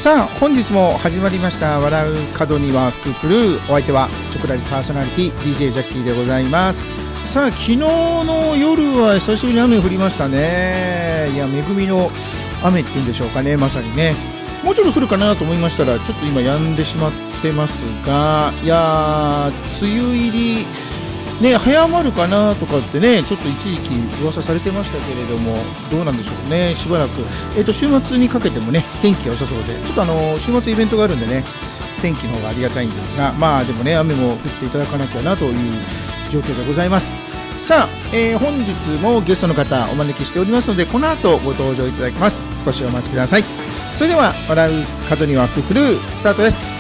さあ本日も始まりました笑う角には福来る。お相手はチョコラジパーソナリティ DJ ジャッキーでございます。さあ昨日の夜は久しぶりに雨降りましたね。いや恵みの雨っていうんでしょうかね。まさにね、もうちょっと降るかなと思いましたらちょっと今止んでしまってますが、いや梅雨入りね、早まるかなとかってね、ちょっと一時期噂されてましたけれども、どうなんでしょうね。しばらく、週末にかけてもね、天気が良さそうで、ちょっと週末イベントがあるんでね、天気の方がありがたいんですが、まあでもね、雨も降っていただかなきゃなという状況でございます。さあ、本日もゲストの方お招きしておりますので、この後ご登場いただきます。少しお待ちください。それでは、笑う角には福来るスタートです。